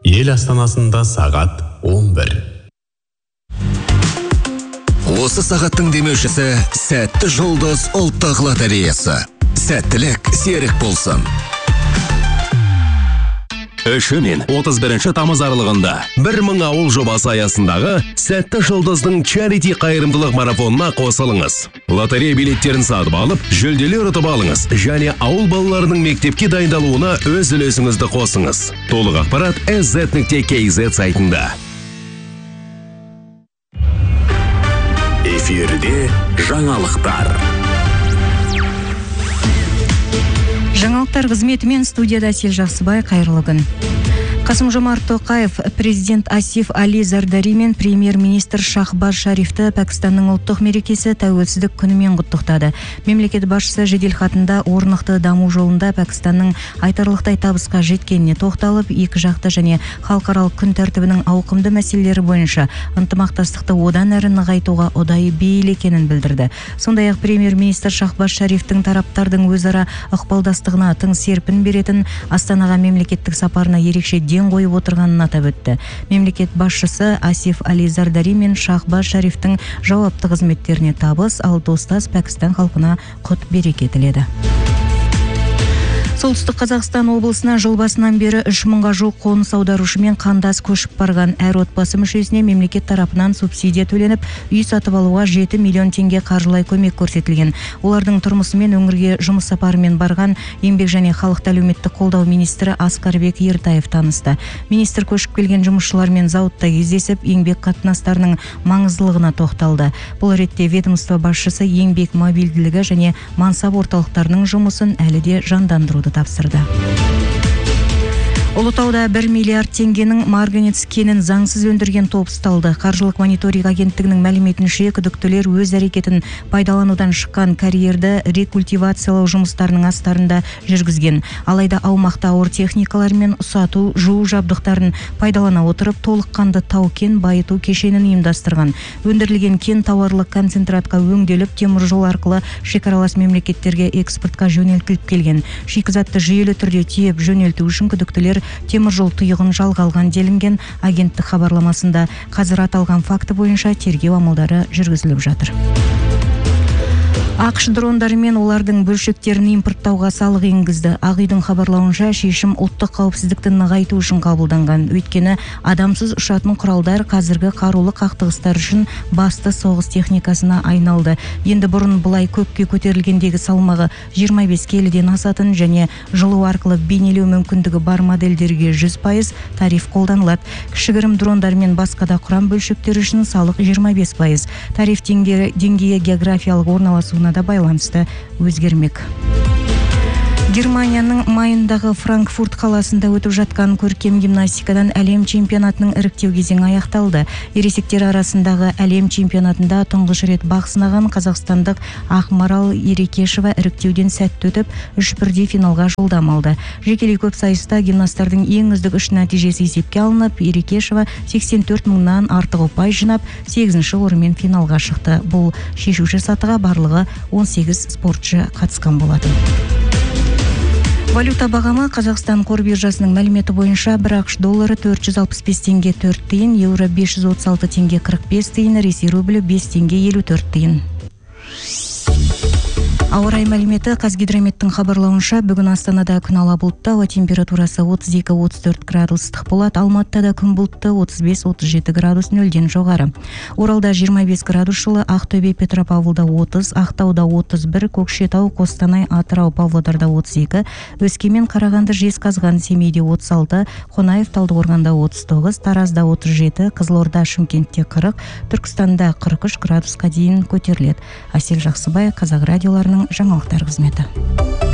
Ел астанасында сағат 11. Осы сағаттың демеушісі Сәтті жұлдыз ұлттық лотереясы. Сәттілік серік болсын. 3 мен 31 тамыз аралығында 1000 ауыл жобасы аясындағы Сәтті жұлдыздың чарити қайырымдылық марафонына қосылыңыз. Лотерея билеттерін сатып алып, жүлделер ұтып алыңыз және ауыл балаларының мектепке дайындалуына өз үлесіңізді қосыңыз. Толық ақпарат sz.kz сайтында. Эфирде жаңалықтар. Жаңалықтар қызметімен студияда Әсел Жақсыбай, қайырлы күн. Қасым-Жомарт Тоқаев президент Асиф Али Зардари мен премьер-министр Шахбаз Шарифті Пәкістанның ұлттық мерекесі тәуелсіздік күнімен құттықтады. Мемлекет басшысы жеделхатында орнықты даму жолында Пәкістанның айтарлықтай табысқа жеткеніне тоқталып, екі жақты және халықаралық күн тәртібінің ауқымды мәселелері бойынша ынтымақтастықты одан әрі нығайтуға ұдайы бейіл екенін білдірді. Сондай-ақ премьер-министр Шахбаз Шарифтің тараптардың өзара ықпалдастығына тың серпін беретін Астанаға мемлекеттік сапарына ерекше ден қойып отырғанын атап өтті. Мемлекет басшысы Асиф Али Зардари мен Шахбаз Шарифтің жауапты қызметтеріне табыс, ал достас Пәкістан халқына құт береке тіледі. Солтүстік Қазақстан облысына жыл басынан бері 3000-ға жуық қоныс аударушы мен қандас көшіп барған әр отбасы мүшесіне мемлекет тарапынан субсидия төленіп, үй сатып алуға 7 миллион теңге қаржылай көмек көрсетілген. Олардың тұрмысы мен өңірге жұмыс сапарымен барған еңбек және халықты әлеуметтік қолдау министрі Асқарбек Ертаев танысты. Министр көшіп келген жұмысшылармен зауытта кездесіп, еңбек қатынастарының маңыздылығына тоқталды. Бұл ретте ведомство басшысы еңбек мобильділігі және мансап орталықтарының жұмысын әлі де жандандыруды тапсырды. Ұлытауда 1 миллиард теңгенің марганец кенін заңсыз өндірген топ ұсталды. Қаржылық мониторинг агенттігінің мәліметінше, күдіктілер өз әрекетін пайдаланудан шыққан карьерді рекультивациялау жұмыстарының астарында жүргізген. Алайда аумақта ауыр техникалар мен ұсату, жуу жабдықтарын пайдалана отырып, толыққанды тау-кен байыту кешенін ұйымдастырған. Өндірілген кен тауарлық концентратқа өңделіп, темір жол арқылы шекаралас мемлекеттерге экспортқа жөнелтіліп келген. Шикізатты жүйелі түрде тиеп жөнелту үшін күдіктілер темір жол тұйығын жалға алған делінген агенттік хабарламасында. Қазір аталған факті бойынша тергеу амалдары жүргізіліп жатыр. ақш дрондары мен олардың бөлшектерін импорттауға салық енгізді. Ақ үйдің хабарлауынша, шешім ұлттық қауіпсіздікті нығайту үшін қабылданған. Өйткені адамсыз ұшатын құралдар қазіргі қарулы қақтығыстар үшін басты соғыс техникасына айналды. Енді бұрын бұлай көкке көтерілгендегі салмағы 25 келіден асатын және жылу арқылы бейнелеу мүмкіндігі бар модельдерге 100% тариф қолданылады. Кішігірім дрондар мен басқа да құрам бөлшектері үшін салық 25%. Тариф деңгейі географиялық орналасуына да байланысты өзгермек. Германияның Майндағы Франкфурт қаласында өтіп жатқан көркем гимнастикадан әлем чемпионатының іріктеу кезеңі аяқталды. Ересектер арасындағы әлем чемпионатында тұңғыш рет бақ сынаған қазақстандық Ақмарал Ерекешева іріктеуден сәтті өтіп, 3-1 финалға жолдама алды. Жекелей көп сайыста гимнасттардың ең үздік 3 нәтижесі есепке алынып, Ерекешева 84 мыңнан артық ұпай жинап, 8-ші орынмен финалға шықты. Бұл шешуші сатыға барлығы 18 спортшы қатысқан болатын. Валюта бағамы Қазақстан қор биржасының мәліметі бойынша бір ақш доллары 465 теңге 4 тиын, еуро 536 теңге 45 тиын, ресей рублі 5 теңге 54 тиын. Ауа райы мәліметі Қазгидрометтің хабарлауынша, бүгін Астанада күн ала бұлтты, ауа температурасы 32-34 градус ыстық болады. Алматыда күн бұлтты, 35-37 градус нөлден жоғары. Оралда 25 градус жылы, Ақтөбе, Петропавлда 30, Ақтауда 31, Көкшетау, Қостанай, Атырау, Павлодарда 32, Өскемен, Қарағанды, Жезқазған, Семейде 36, Қонаев, Талдықорғанда 39, Таразда 37, Қызылорда, Шымкентте 40, Түркістанда 43 градусқа дейін көтеріледі. Әсел Жақсыбай, Қазақ радиоларының жаңалықтар қызметі.